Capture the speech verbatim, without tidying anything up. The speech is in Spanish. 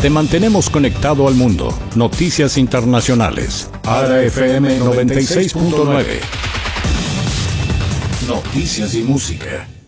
Te mantenemos conectado al mundo. Noticias internacionales. Ara F M noventa y seis punto nueve. Noticias y música.